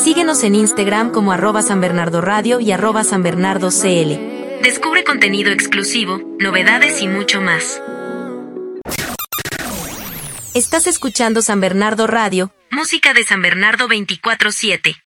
Síguenos en Instagram como @sanbernardoradio y @sanbernardocl. Descubre contenido exclusivo, novedades y mucho más. Estás escuchando San Bernardo Radio, música de San Bernardo 24/7.